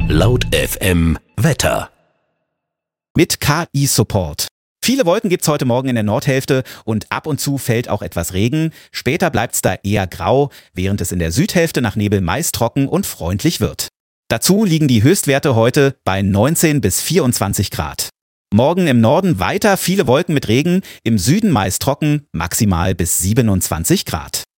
Laut FM Wetter. Mit KI-Support. Viele Wolken gibt's heute Morgen in der Nordhälfte und ab und zu fällt auch etwas Regen. Später bleibt's da eher grau, während es in der Südhälfte nach Nebel meist trocken und freundlich wird. Dazu liegen die Höchstwerte heute bei 19 bis 24 Grad. Morgen im Norden weiter viele Wolken mit Regen, im Süden meist trocken, maximal bis 27 Grad.